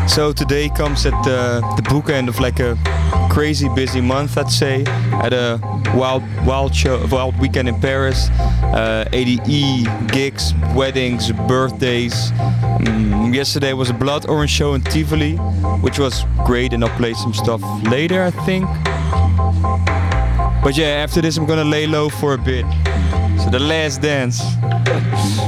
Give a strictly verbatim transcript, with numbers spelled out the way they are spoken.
So today comes at the, the bookend of like a crazy busy month, I'd say. Had a wild, wild show, wild weekend in Paris. Uh, A D E, gigs, weddings, birthdays. Um, yesterday was a Blood Orange show in Tivoli, which was great, and I'll play some stuff later, I think. But yeah, after this I'm gonna lay low for a bit. So the last dance.